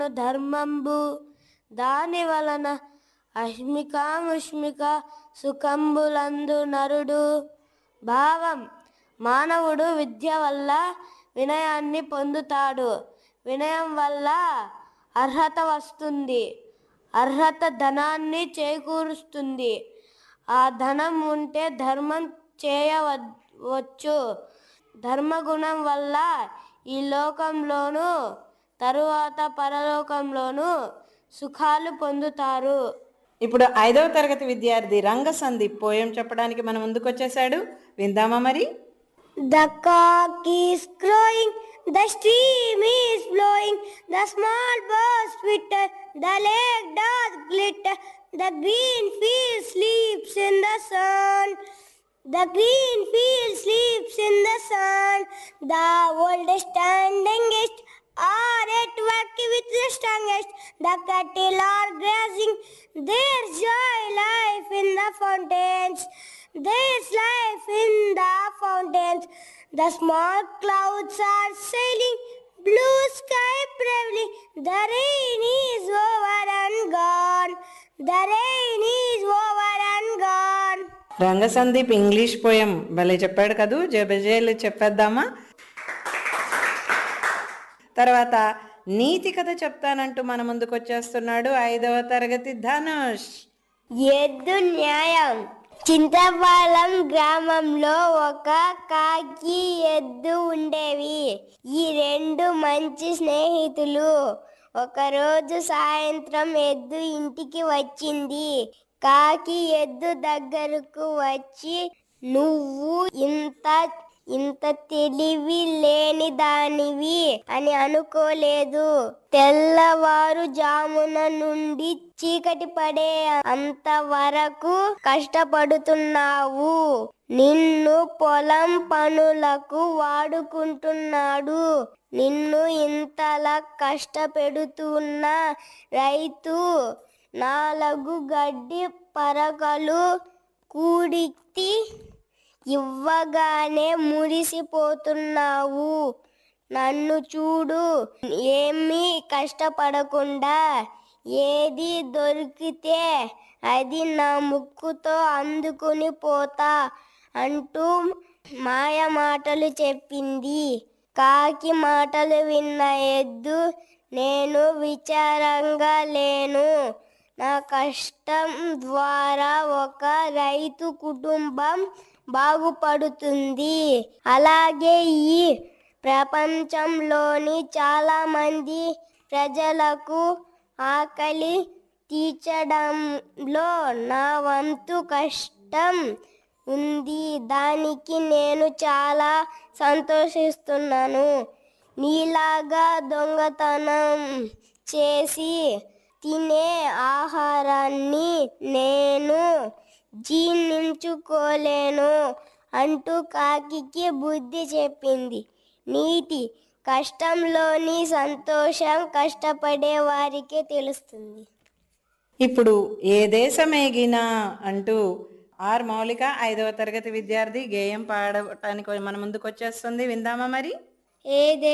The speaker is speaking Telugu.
ధర్మంబు దాని వలన అస్మికాముష్మిక సుఖంబులందు నరుడు. భావం: మానవుడు విద్య వల్ల వినయాన్ని పొందుతాడు. వినయం వల్ల అర్హత వస్తుంది. అర్హత ధనాన్ని చేకూరుస్తుంది. ఆ ధనం ఉంటే ధర్మం చేయవచ్చు. ధర్మగుణం వల్ల ఈ లోకంలోనూ తరువాత పరలోకంలోనూ సుఖాలు పొందుతారు. ఇప్పుడు 5వ తరగతి విద్యార్థి రంగ సందీప్ పోయం చెప్పడానికి మన ముందుకు వచ్చేసాడు. విందామా మరి? The cock is crowing, the stream is flowing, the small birds twitter, the lake does glitter, the green field sleeps in the sun. The green field sleeps in the sun. The oldest and youngest are at work with the strongest. The cattle are grazing, there's joy life in the fountains. There's life in the fountains. The small clouds are sailing, blue sky bravely. The rain is over and gone. The rain is over and gone. రంగ సందీప్ ఇంగ్లీష్ పోయం భలే చెప్పాడు కదూ. జబజేలు చెప్పేద్దామా? తర్వాత నీతి కథ చెప్తానంటూ మన ముందుకు వచ్చేస్తున్నాడు 5వ తరగతి ధనుష్. ఎద్దు న్యాయం. చింతపాలెం గ్రామంలో ఒక కాకి ఎద్దు ఉండేవి. ఈ రెండు మంచి స్నేహితులు. ఒకరోజు సాయంత్రం ఎద్దు ఇంటికి వచ్చింది. కాకి ఎద్దు దగ్గరకు వచ్చి, నువ్వు ఇంత తెలివి లేని దానివి అని అనుకోలేదు. తెల్లవారు జామున నుండి చీకటి పడే అంత వరకు కష్టపడుతున్నావు. నిన్ను పొలం పనులకు వాడుకుంటున్నాడు. నిన్ను ఇంతలా కష్టపెడుతున్న రైతు 4 గడ్డి పరకలు కూడితి ఇవ్వగానే మురిసిపోతున్నావు. నన్ను చూడు, ఏమీ కష్టపడకుండా ఏది దొరికితే అది నా ముక్కుతో అందుకుని పోతా అంటూ మాయ మాటలు చెప్పింది. కాకి మాటలు విన్న ఎద్దు, నేను విచారంగా లేను. నా కష్టం ద్వారా ఒక రైతు కుటుంబం బాగుపడుతుంది. అలాగే ఈ ప్రపంచంలోని చాలా మంది ప్రజలకు ఆకలి తీర్చడంలో నా వంతు కష్టం ఉంది. దానికి నేను చాలా సంతోషిస్తున్నాను. నీలాగా దొంగతనం చేసి తినే ఆహారాన్ని నేను జీర్ణించుకోలేను అంటూ కాకికి బుద్ధి చెప్పింది. నీతి: కష్టంలోని సంతోషం కష్టపడే వారికే తెలుస్తుంది. ఇప్పుడు ఏ దేశమేగినా అంటూ ఆర్ మౌలిక 5వ తరగతి విద్యార్థి గేయం పాడటానికి మన ముందుకు వచ్చేస్తుంది. విందామా మరి? ఏ